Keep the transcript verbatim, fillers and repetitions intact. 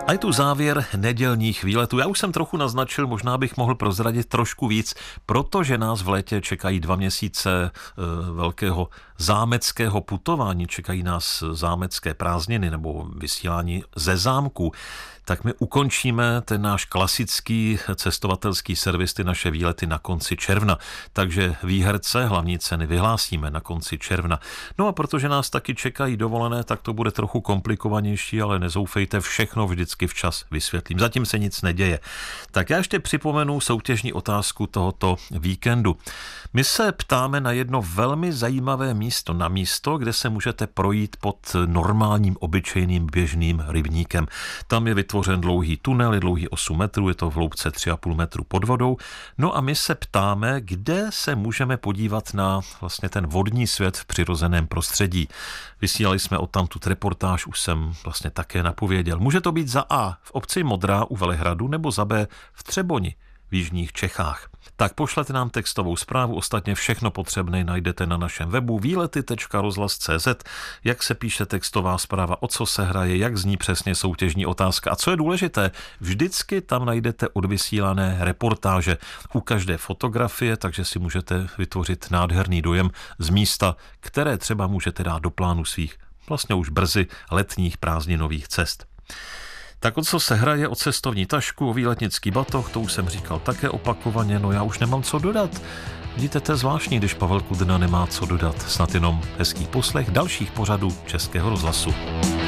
A je tu závěr nedělních výletů. Já už jsem trochu naznačil, možná bych mohl prozradit trošku víc, protože nás v létě čekají dva měsíce e, velkého zámeckého putování, čekají nás zámecké prázdniny nebo vysílání ze zámku. Tak my ukončíme ten náš klasický cestovatelský servis, ty naše výlety na konci června. Takže výherce hlavní ceny vyhlásíme na konci června. No a protože nás taky čekají dovolené, tak to bude trochu komplikovanější, ale nezoufejte, všechno vždycky včas vysvětlím. Zatím se nic neděje. Tak já ještě připomenu soutěžní otázku tohoto víkendu. My se ptáme na jedno velmi zajímavé místo, na místo, kde se můžete projít pod normálním, obyčejným, běžným rybníkem. Tam je vytvořen dlouhý tunel, je dlouhý osm metrů, je to v hloubce tři a půl metru pod vodou. No a my se ptáme, kde se můžeme podívat na vlastně ten vodní svět v přirozeném prostředí. Vysílali jsme odtamtud reportáž, už jsem vlastně také napověděl. Může to být za A v obci Modrá u Velehradu nebo za B v Třeboni v jižních Čechách. Tak pošlete nám textovou zprávu, ostatně všechno potřebné najdete na našem webu výlety tečka rozhlas tečka cé zet, jak se píše textová zpráva, o co se hraje, jak zní přesně soutěžní otázka. A co je důležité, vždycky tam najdete odvysílané reportáže u každé fotografie, takže si můžete vytvořit nádherný dojem z místa, které třeba můžete dát do plánu svých vlastně už brzy letních prázdninových cest. Tak o co se hraje, o cestovní tašku, o výletnický batoh, to už jsem říkal také opakovaně, no já už nemám co dodat. Vidíte, to je zvláštní, když Pavel Kudrna nemá co dodat, snad jenom hezký poslech dalších pořadů Českého rozhlasu.